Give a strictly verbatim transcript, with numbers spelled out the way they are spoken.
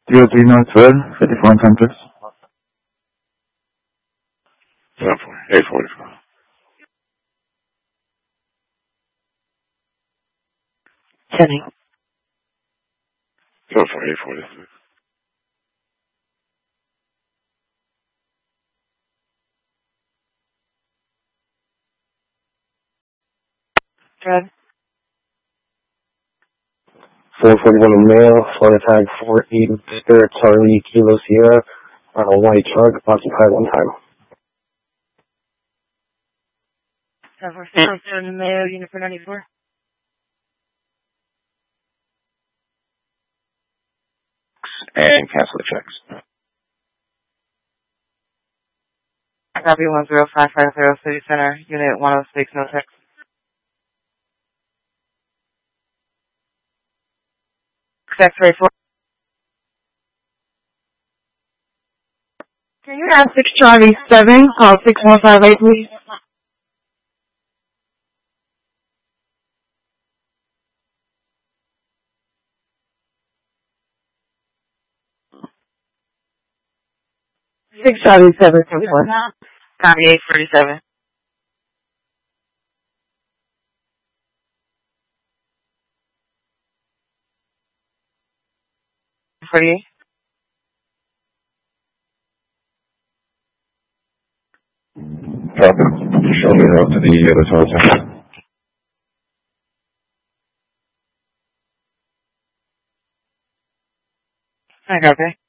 three oh three Northwell, fifty-four on Compass. seven four, eight forty-four. Sending. seven four, eight forty-six. Dread. four forty-one male, Florida tag four eight Victor Charlie Kilo Sierra on a white truck, occupied one time. seven four six seven male, unit for ninety-four. And cancel the checks. Copy one zero five five zero City Center, unit one oh six, no text. X-ray four. Can you have six Charlie seven, call six one five eight, please? Six Charlie seven, one. Copy eight forty-seven. forty-eight. Copy. Show me route to the other tower. I copy.